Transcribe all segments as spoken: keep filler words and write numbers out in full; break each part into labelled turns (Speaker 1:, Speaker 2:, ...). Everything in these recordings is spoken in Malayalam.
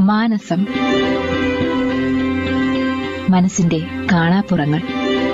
Speaker 1: മാനസം. മനസ്സിന്റെ കാണാപ്പുറങ്ങൾ.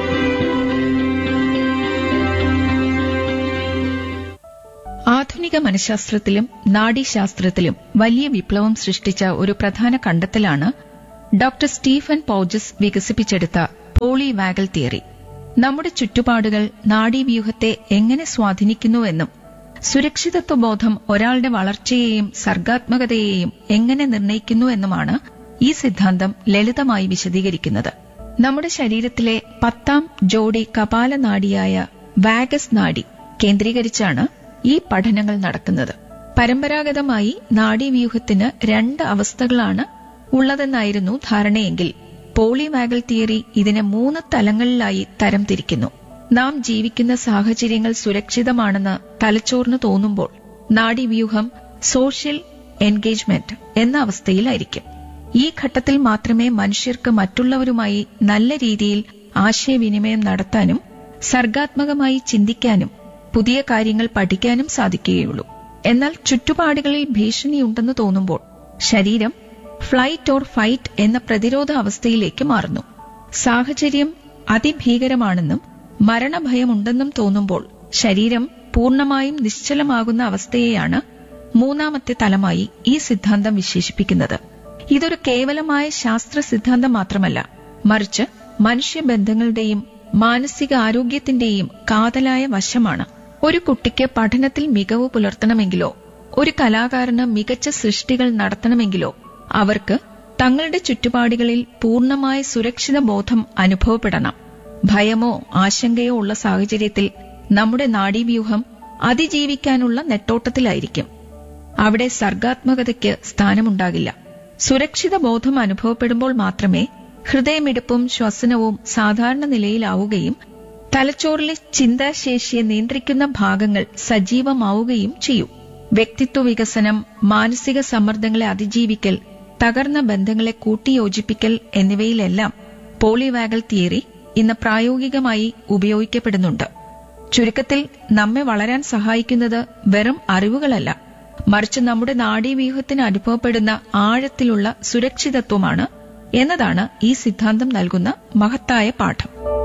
Speaker 2: ആധുനിക മനഃശാസ്ത്രത്തിലും നാഡീശാസ്ത്രത്തിലും വലിയ വിപ്ലവം സൃഷ്ടിച്ച ഒരു പ്രധാന കണ്ടെത്തലാണ് ഡോക്ടർ സ്റ്റീഫൻ പോർജസ് വികസിപ്പിച്ചെടുത്ത പോളിവാഗൽ തിയറി. നമ്മുടെ ചുറ്റുപാടുകൾ നാഡീവ്യൂഹത്തെ എങ്ങനെ സ്വാധീനിക്കുന്നുവെന്നും സുരക്ഷിതത്വബോധം ഒരാളുടെ വളർച്ചയെയും സർഗാത്മകതയെയും എങ്ങനെ നിർണ്ണയിക്കുന്നുവെന്നുമാണ് ഈ സിദ്ധാന്തം ലളിതമായി വിശദീകരിക്കുന്നത്. നമ്മുടെ ശരീരത്തിലെ പത്താം ജോഡി കപാലനാഡിയായ വാഗസ് നാഡി കേന്ദ്രീകരിച്ചാണ് ഈ പഠനങ്ങൾ നടക്കുന്നത്. പരമ്പരാഗതമായി നാഡീവ്യൂഹത്തിന് രണ്ട് അവസ്ഥകളാണ് ഉള്ളതെന്നായിരുന്നു ധാരണയെങ്കിൽ പോളിവാഗൽ തിയറി ഇതിനെ മൂന്ന് തലങ്ങളിലായി തരംതിരിക്കുന്നു. നാം ജീവിക്കുന്ന സാഹചര്യങ്ങൾ സുരക്ഷിതമാണെന്ന് തലച്ചോറിന് തോന്നുമ്പോൾ നാഡീവ്യൂഹം സോഷ്യൽ എൻഗേജ്മെന്റ് എന്ന അവസ്ഥയിലായിരിക്കും. ഈ ഘട്ടത്തിൽ മാത്രമേ മനുഷ്യർക്ക് മറ്റുള്ളവരുമായി നല്ല രീതിയിൽ ആശയവിനിമയം നടത്താനും സർഗാത്മകമായി ചിന്തിക്കാനും പുതിയ കാര്യങ്ങൾ പഠിക്കാനും സാധിക്കുകയുള്ളൂ. എന്നാൽ ചുറ്റുപാടുകളിൽ ഭീഷണിയുണ്ടെന്ന് തോന്നുമ്പോൾ ശരീരം ഫ്ലൈറ്റ് ഓർ ഫൈറ്റ് എന്ന പ്രതിരോധ അവസ്ഥയിലേക്ക് മാറുന്നു. സാഹചര്യം അതിഭീകരമാണെന്നും മരണഭയമുണ്ടെന്നും തോന്നുമ്പോൾ ശരീരം പൂർണ്ണമായും നിശ്ചലമാകുന്ന അവസ്ഥയെയാണ് മൂന്നാമത്തെ തലമായി ഈ സിദ്ധാന്തം വിശേഷിപ്പിക്കുന്നത്. ഇതൊരു കേവലമായ ശാസ്ത്ര സിദ്ധാന്തം മാത്രമല്ല, മറിച്ച് മനുഷ്യബന്ധങ്ങളുടെയും മാനസിക ആരോഗ്യത്തിന്റെയും കാതലായ വശമാണ്. ഒരു കുട്ടിക്ക് പഠനത്തിൽ മികവ് പുലർത്തണമെങ്കിലോ ഒരു കലാകാരന് മികച്ച സൃഷ്ടികൾ നടത്തണമെങ്കിലോ അവർക്ക് തങ്ങളുടെ ചുറ്റുപാടുകളിൽ പൂർണ്ണമായ സുരക്ഷിത ബോധം അനുഭവപ്പെടണം. ഭയമോ ആശങ്കയോ ഉള്ള സാഹചര്യത്തിൽ നമ്മുടെ നാഡീവ്യൂഹം അതിജീവിക്കാനുള്ള നെട്ടോട്ടത്തിലായിരിക്കും. അവിടെ സർഗാത്മകതയ്ക്ക് സ്ഥാനമുണ്ടാകില്ല. സുരക്ഷിത ബോധം അനുഭവപ്പെടുമ്പോൾ മാത്രമേ ഹൃദയമിടിപ്പും ശ്വസനവും സാധാരണ നിലയിലാവുകയും തലച്ചോറിലെ ചിന്താശേഷിയെ നിയന്ത്രിക്കുന്ന ഭാഗങ്ങൾ സജീവമാവുകയും ചെയ്യും. വ്യക്തിത്വ വികസനം, മാനസിക സമ്മർദ്ദങ്ങളെ അതിജീവിക്കൽ, തകർന്ന ബന്ധങ്ങളെ കൂട്ടിയോജിപ്പിക്കൽ എന്നിവയിലെല്ലാം പോളിവാഗൽ തിയറി ഇന്ന് പ്രായോഗികമായി ഉപയോഗിക്കപ്പെടുന്നുണ്ട്. ചുരുക്കത്തിൽ നമ്മെ വളരാൻ സഹായിക്കുന്നത് വെറും അറിവുകളല്ല, മറിച്ച് നമ്മുടെ നാഡീവ്യൂഹത്തിന് അനുഭവപ്പെടുന്ന ആഴത്തിലുള്ള സുരക്ഷിതത്വമാണ് എന്നതാണ് ഈ സിദ്ധാന്തം നൽകുന്ന മഹത്തായ പാഠം.